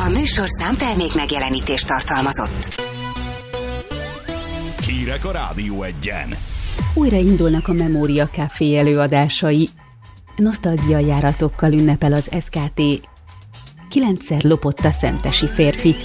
A műsor számtermék megjelenítést tartalmazott. Hírek a Rádió Egyen. Újra indulnak a Memória Café előadásai. Nosztalgia járatokkal ünnepel az SKT. 9-szer lopott a szentesi férfi.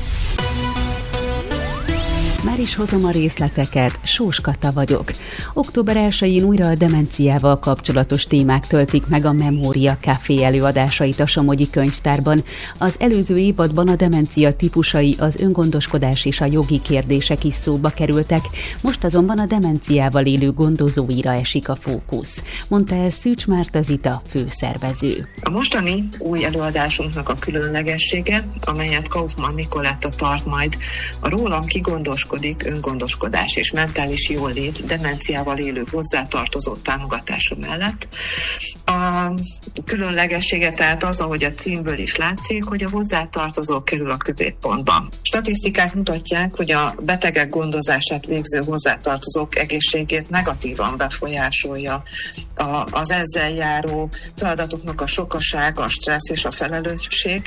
Már is hozom a részleteket, Sós Kata vagyok. Október 1-én újra a demenciával kapcsolatos témák töltik meg a Memória Café előadásait a Somogyi Könyvtárban. Az előző évadban a demencia típusai, az öngondoskodás és a jogi kérdések is szóba kerültek, most azonban a demenciával élő gondozóira esik a fókusz, mondta el Szűcs Márta Zita főszervező. A mostani új előadásunknak a különlegessége, amelyet Kaufmann Nikoletta tart majd a rólam kigondoskodik, öngondoskodás és mentális jólét demenciával élő hozzátartozó támogatása mellett. A különlegessége tehát az, ahogy a címből is látszik, hogy a hozzátartozó kerül a középpontba. Statisztikák mutatják, hogy a betegek gondozását végző hozzátartozók egészségét negatívan befolyásolja az ezzel járó feladatoknak a sokasága, a stressz és a felelősség.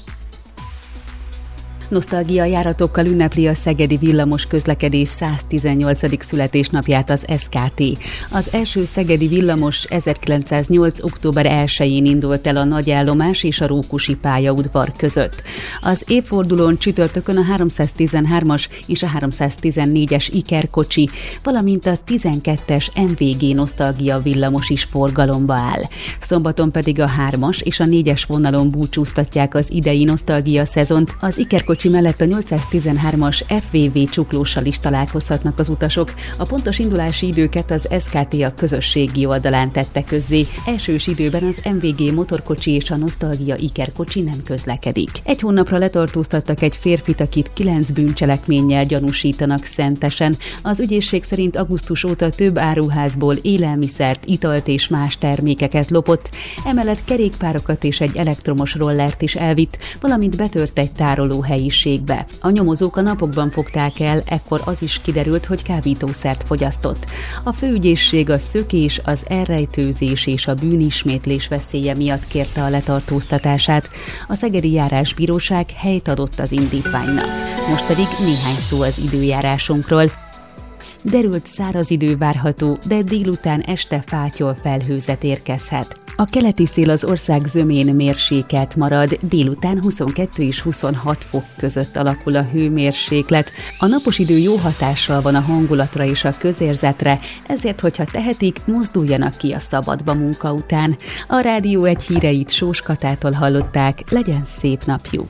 Nosztalgia járatokkal ünnepli a szegedi villamos közlekedés 118. születésnapját az SKT. Az első szegedi villamos 1908. október 1-én indult el a nagyállomás és a Rókusi pályaudvar között. Az évfordulón csütörtökön a 313-as és a 314-es ikerkocsi, valamint a 12-es MVG nosztalgia villamos is forgalomba áll. Szombaton pedig a 3-as és a 4-es vonalon búcsúztatják az idei nosztalgia szezont. Az ikerkocsi mellett a 813-as FVV csuklóssal is találkozhatnak az utasok. A pontos indulási időket az SKT a közösségi oldalán tette közzé. Elsős időben az MVG motorkocsi és a nosztalgia ikerkocsi nem közlekedik. Egy hónapra letartóztattak egy férfit, akit 9 bűncselekménnyel gyanúsítanak Szentesen. Az ügyészség szerint augusztus óta több áruházból élelmiszert, italt és más termékeket lopott, emellett kerékpárokat és egy elektromos rollert is elvitt, valamint betört egy tárolóhelyiségbe. A nyomozók a napokban fogták el, ekkor az is kiderült, hogy kábítószert fogyasztott. A főügyészség a szökés, az elrejtőzés és a bűnismétlés veszélye miatt kérte a letartóztatását. A szegedi járásbíróság helyt adott az indítványnak. Most pedig néhány szó az időjárásunkról. Derült száraz idő várható, de délután este fátyol felhőzet érkezhet. A keleti szél az ország zömén mérsékelt marad, délután 22 és 26 fok között alakul a hőmérséklet. A napos idő jó hatással van a hangulatra és a közérzetre, ezért, hogyha tehetik, mozduljanak ki a szabadba munka után. A Rádió Egy híreit Sós Katától hallották, legyen szép napjuk!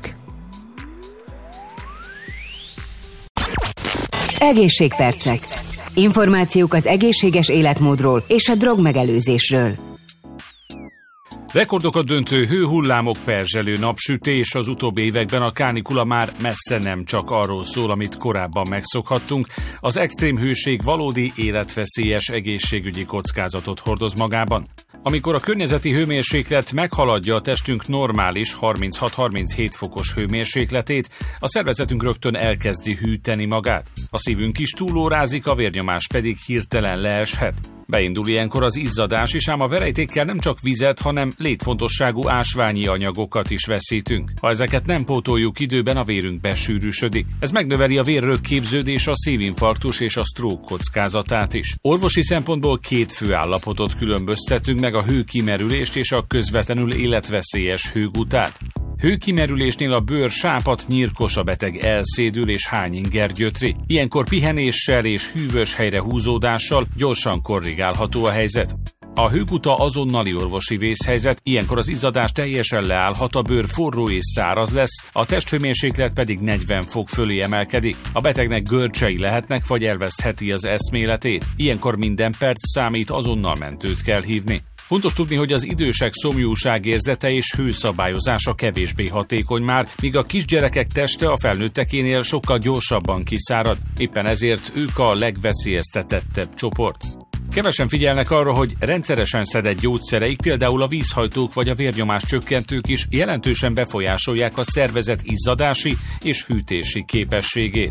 Egészségpercek. Információk az egészséges életmódról és a drogmegelőzésről. Rekordokat döntő hőhullámok, perzselő napsütés, az utóbbi években a kánikula már messze nem csak arról szól, amit korábban megszokhattunk. Az extrém hőség valódi életveszélyes egészségügyi kockázatot hordoz magában. Amikor a környezeti hőmérséklet meghaladja a testünk normális 36-37 fokos hőmérsékletét, a szervezetünk rögtön elkezdi hűteni magát. A szívünk is túlórázik, a vérnyomás pedig hirtelen leeshet. Beindul ilyenkor az izzadás is, ám a verejtékkel nem csak vizet, hanem létfontosságú ásványi anyagokat is veszítünk. Ha ezeket nem pótoljuk időben, a vérünk besűrűsödik. Ez megnöveli a vérrögképződés, a szívinfarktus és a stroke kockázatát is. Orvosi szempontból két fő állapotot különböztetünk meg, a hőkimerülést és a közvetlenül életveszélyes hőgutát. Hőkimerülésnél a bőr sápadt, nyírkos, a beteg elszédül és hányinger gyötri. Ilyenkor pihenéssel és hűvös helyre húzódással gyorsan korrigálható a helyzet. A hőguta azonnali orvosi vészhelyzet, ilyenkor az izzadás teljesen leállhat, a bőr forró és száraz lesz, a testhőmérséklet pedig 40 fok fölé emelkedik. A betegnek görcsei lehetnek, vagy elvesztheti az eszméletét. Ilyenkor minden perc számít, azonnal mentőt kell hívni. Fontos tudni, hogy az idősek szomjúságérzete és hőszabályozása kevésbé hatékony már, míg a kisgyerekek teste a felnőttekénél sokkal gyorsabban kiszárad. Éppen ezért ők a legveszélyeztetettebb csoport. Kevesen figyelnek arra, hogy rendszeresen szedett gyógyszereik, például a vízhajtók vagy a vérnyomás csökkentők is jelentősen befolyásolják a szervezet izzadási és hűtési képességét.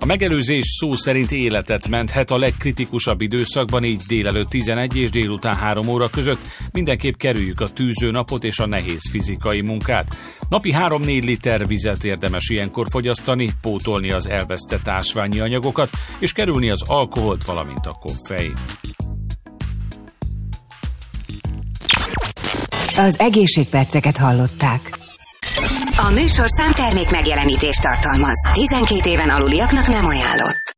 A megelőzés szó szerint életet menthet a legkritikusabb időszakban, így délelőtt 11 és délután 3 óra között. Mindenképp kerüljük a tűző napot és a nehéz fizikai munkát. Napi 3-4 liter vizet érdemes ilyenkor fogyasztani, pótolni az elvesztett ásványi anyagokat, és kerülni az alkoholt, valamint a koffeint. Az egészségperceket hallották. A műsor számtermék megjelenítést tartalmaz. 12 éven aluliaknak nem ajánlott.